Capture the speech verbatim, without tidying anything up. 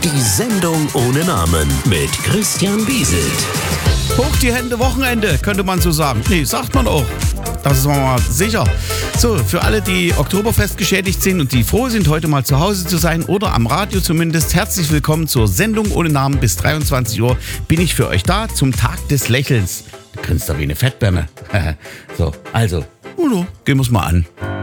Die Sendung ohne Namen mit Christian Bieselt. Hoch die Hände, Wochenende, könnte man so sagen. Nee, sagt man auch. Das ist mal sicher. So, für alle, die Oktoberfest geschädigt sind und die froh sind, heute mal zu Hause zu sein oder am Radio zumindest, herzlich willkommen zur Sendung ohne Namen. Bis dreiundzwanzig Uhr bin ich für euch da zum Tag des Lächelns. Du grinst doch wie eine Fettbirne. So, also, Uno, gehen wir's mal an.